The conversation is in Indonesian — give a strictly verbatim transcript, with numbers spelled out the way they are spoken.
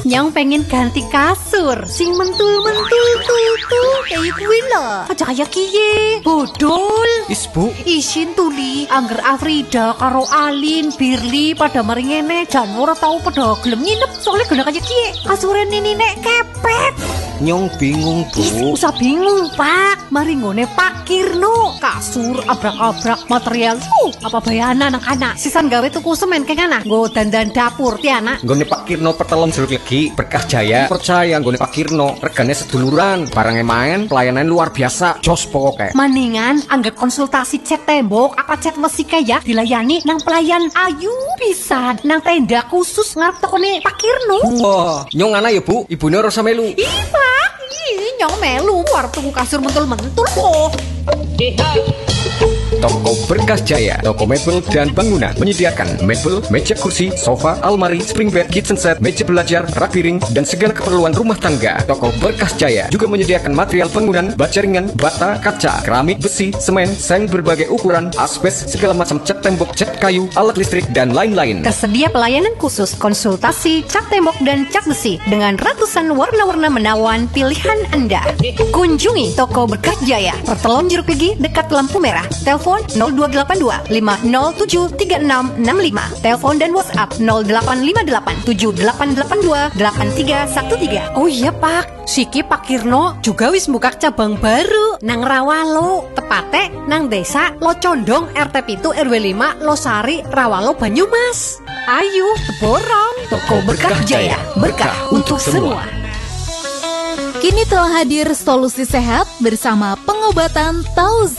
Nyong pengen ganti kasur sing mentul-mentul tuh kayak kuwi lho. Aja kaya kiye. Bodol. Is Bu, Isin tuli angger Afrida karo Alin, Birli pada mari ngene jan ora tau pada gelem nginep soalnya gena kaya kiye. Kasure nini nek kepet. Nyong bingung Ih, Bu. usah bingung Pak. Mari ngone Pak Kirno. Kasur abrak-abrak material. Uh, apa bayana anak-anak. Sisan gawe tuku semen kayak ana. Nggo dandan dapur ti anak. Nggone Pak Kirno pertelon jeruk legi Berkah Jaya. Percaya nggone Pak Kirno regane seduluran, barangnya main, pelayanan luar biasa. Jos pokoke. Maningan angger konsultasi cat tembok apa cat besi ya dilayani nang pelayan ayu pisan nang tenda khusus ngarep tokone Pak Kirno. Wah, nyong ana ya Bu, ibune ora usah melu. Ih Pak, ih nyong melu arep tuku kasur mentul-mentul kok. Toko Berkah Jaya, toko mebel dan bangunan menyediakan mebel, meja kursi, sofa, almari, spring bed, kitchen set, meja belajar, rak piring, dan segala keperluan rumah tangga. Toko Berkah Jaya juga menyediakan material bangunan, baja ringan, bata, kaca, keramik, besi, semen, seng berbagai ukuran, asbes, segala macam cat tembok, cat kayu, alat listrik, dan lain-lain. Tersedia pelayanan khusus konsultasi cat tembok dan cat besi dengan ratusan warna-warna menawan pilihan Anda. Kunjungi toko Berkah Jaya, Pertelon Jeruk Legi dekat lampu merah. Telepon nol dua delapan dua lima nol tujuh tiga enam enam lima. Telepon dan WhatsApp nol delapan lima delapan tujuh delapan delapan dua delapan tiga satu tiga. Oh iya Pak, siki Pak Kirno juga wis buka cabang baru nang Rawalo, tepate nang desa Locondong R T pitu R W lima Losari Rawalo Banyumas. Ayo teborong toko Berkah Jaya, berkah untuk semua. Kini telah hadir solusi sehat bersama pengobatan Tauza.